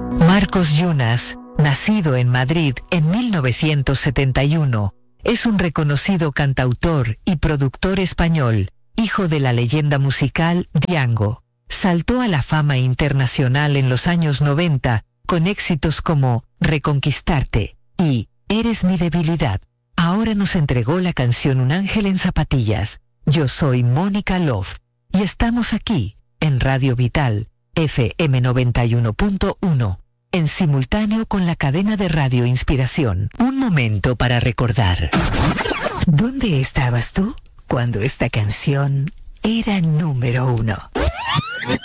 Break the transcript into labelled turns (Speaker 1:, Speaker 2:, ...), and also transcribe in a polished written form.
Speaker 1: Marcos Yunas, nacido en Madrid en 1971, es un reconocido cantautor y productor español, hijo de la leyenda musical Django. Saltó a la fama internacional en los años 90 con éxitos como Reconquistarte y Eres mi debilidad. Ahora nos entregó la canción Un ángel en zapatillas. Yo soy Mónica Love y estamos aquí en Radio Vital FM 91.1 en simultáneo con la cadena de Radio Inspiración. Un momento para recordar. ¿Dónde estabas tú cuando esta canción era número 1?